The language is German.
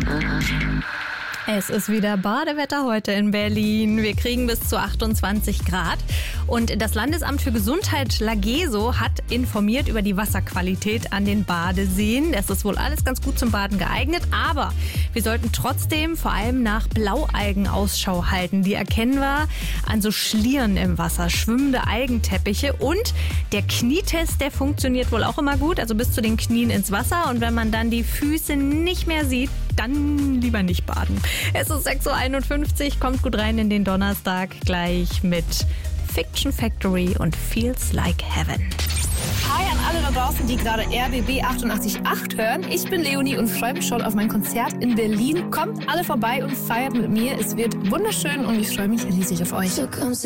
Es ist wieder Badewetter heute in Berlin. Wir kriegen bis zu 28 Grad. Und das Landesamt für Gesundheit Lageso hat informiert über die Wasserqualität an den Badeseen. Es ist wohl alles ganz gut zum Baden geeignet. Aber wir sollten trotzdem vor allem nach Blaualgen Ausschau halten. Die erkennen wir an so Schlieren im Wasser, schwimmende Algenteppiche. Und der Knietest, der funktioniert wohl auch immer gut. Also bis zu den Knien ins Wasser. Und wenn man dann die Füße nicht mehr sieht, dann lieber nicht baden. Es ist 6.51 Uhr, kommt gut rein in den Donnerstag, gleich mit Fiction Factory und Feels Like Heaven. Hi an alle da draußen, die gerade RBB 88.8 hören. Ich bin Leonie und freue mich schon auf mein Konzert in Berlin. Kommt alle vorbei und feiert mit mir. Es wird wunderschön und ich freue mich riesig auf euch.